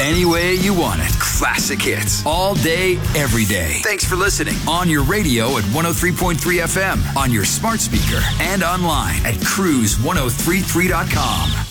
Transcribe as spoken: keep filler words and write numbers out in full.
Any way you want it. Classic hits. All day, every day. Thanks for listening. On your radio at one oh three point three F M, on your smart speaker, and online at cruise ten thirty-three dot com.